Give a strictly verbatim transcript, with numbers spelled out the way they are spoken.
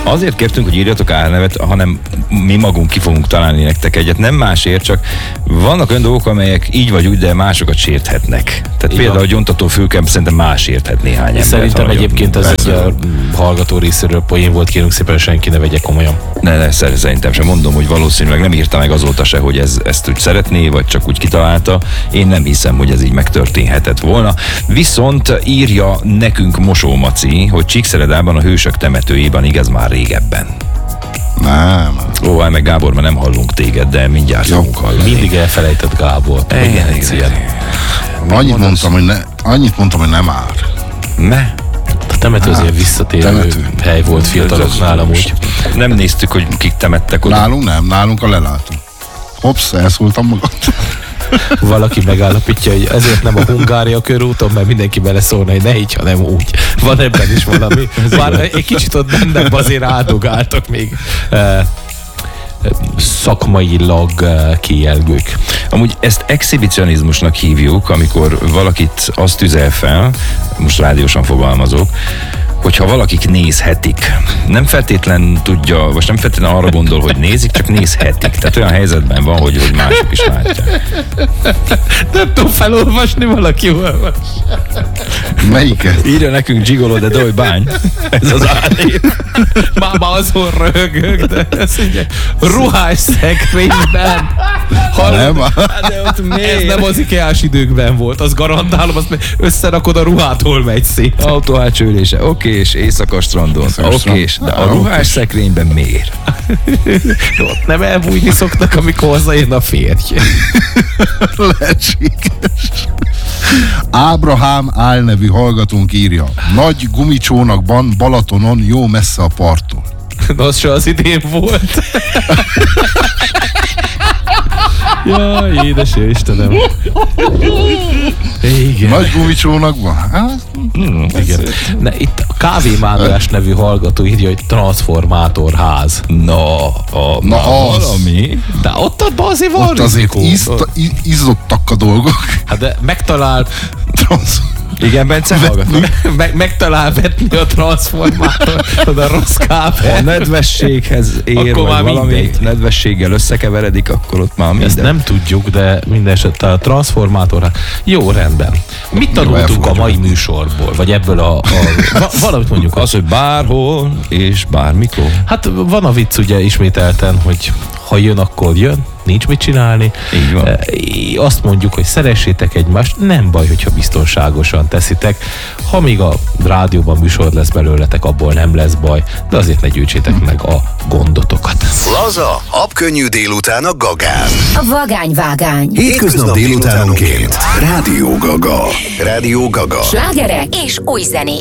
Azért kértünk, hogy írjatok álnevet, hanem mi magunk ki fogunk találni nektek egyet. Nem másért, csak vannak olyan dolgok, amelyek így vagy úgy, de másokat sérthetnek. Tehát igen. Például a gyontató fülkem szerintem más érthet néhány ember. Szerintem egyébként ez egy a hallgató részéről poén volt, kérünk szépen, senki ne vegye komolyan. Ne, ne, szerintem sem. Mondom, hogy valószínűleg nem írta meg azóta se, hogy ez, ezt úgy szeretné, vagy csak úgy kitalálta. Én nem hiszem, hogy ez így megtörténhetett volna. Viszont írja nekünk Mosó Maci, hogy Csíkszeredában a Hősök temetőjében, igaz, már régebben. Nem. Ó, hát meg Gábor, mert nem hallunk téged, de mindjárt fogunk hallani. Mindig elfelejtett Gábor. Igen, igen. Annyit mondtam, hogy ne, annyit mondtam, hogy nem ár. Ne? A temető azért visszatérő temető. hely volt fiataloknál amúgy. Nem néztük, hogy kik temettek oda. Nálunk nem, nálunk a lelátó. Hops, elszóltam magam. Valaki megállapítja, hogy ezért nem a Hungária körúton, mert mindenki beleszólna, hogy ne így, hanem úgy. Van ebben is valami. Bár egy kicsit ott bennem azért áldogáltak még eh, szakmailag eh, kijelgők. Amúgy ezt exhibicionizmusnak hívjuk, amikor valakit azt tüzel fel, most rádiósan fogalmazok, hogyha valakik nézhetik. Nem feltétlen tudja, most nem feltétlen arra gondol, hogy nézik, csak nézhetik. Tehát olyan helyzetben van, hogy, hogy mások is látják. Nem tudom felolvasni, valaki olvas. Melyiket? Írja nekünk Gigolo de Dojbány. Ez az álnév. Máma azon röhögök, de ez így ruhás szekrényben. Nem, De ott Ez nem az ikeás időkben volt, az garantálom, azt összerakod a ruhától megy szét. autó hátsó ülése, oké, és éjszaka strandon, oké, de a ruhás szekrényben miért? Ott nem elbújni szoktak, amikor hazajön a férj. lehetséges. Ábrahám álnevű hallgatónk írja. Nagy gumicsónakban Balatonon, jó messze a parttól. Na, az se az idén volt. Jaj, édes jó Istenem. Igen. Nagy gumicsónakban? Hát, Hmm, igen. Ne, itt a Kávé Mándorás nevű hallgató írja, hogy transformátorház. Na, a, Na az. valami. De ott abban azért van ott azért rizikó. izta, i- izzottak a dolgok. Hát de megtalál, Transz- Igen, Bence, hallgatom. meg, megtalál vetni a transformátor, oda a rossz Ha a kábel. nedvességhez ér, Akkor vagy már valami mindegy. nedvességgel összekeveredik, akkor ott már minden. Ezt nem tudjuk, de minden esetre a transformátor. Jó, rendben. Mit tanultunk a elfogadjuk. mai műsorból? Vagy ebből a... a va- valamit mondjuk. Az, hogy bárhol és bármikor. Hát van a vicc ugye ismételten, hogy ha jön, akkor jön, nincs mit csinálni. Így van. E, Azt mondjuk, hogy szeressétek egymást, nem baj, hogyha biztonságosan teszitek. Ha még a rádióban műsor lesz belőletek, abból nem lesz baj, de azért ne gyűjtsétek meg a gondotokat. Laza, habkönnyű délután a Gagán. A vagányvágány. Hétköznap délutánonként. Rádió Gaga. Rádió Gaga. Slágerek és új zenék.